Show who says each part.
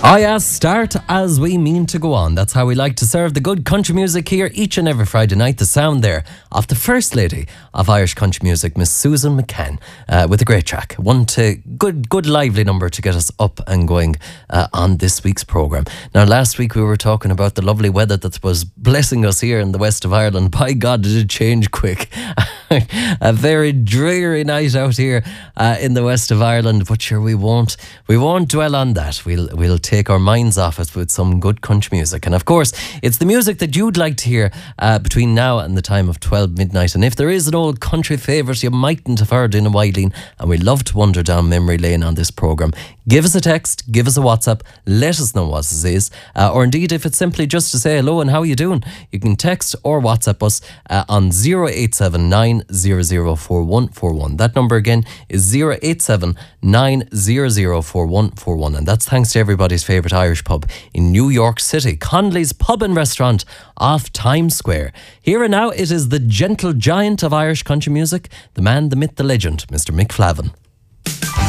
Speaker 1: Oh yeah, start as we mean to go on. That's how we like to serve the good country music here each and every Friday night. The sound there of the First Lady of Irish country music, Miss Susan McCann, with a great track. One to good lively number to get us up and going on this week's programme. Now last week we were talking about the lovely weather that was blessing us here in the west of Ireland. By God, did it change quick. A very dreary night out here in the west of Ireland, but sure we won't dwell on that. We'll take our minds off it with some good country music. And of course, it's the music that you'd like to hear between now and the time of 12 midnight. And if there is an old country favourite you mightn't have heard in a while, and we love to wander down memory lane on this programme, give us a text, give us a WhatsApp, let us know what it is. Or indeed, if it's simply just to say hello and how you doing, you can text or WhatsApp us on 0879 004141. That number again is 0879 004141. And that's thanks to everybody's favourite Irish pub in New York City, Connolly's Pub and Restaurant off Times Square. Here and now, it is the gentle giant of Irish country music, the man, the myth, the legend, Mr. Mick Flavin.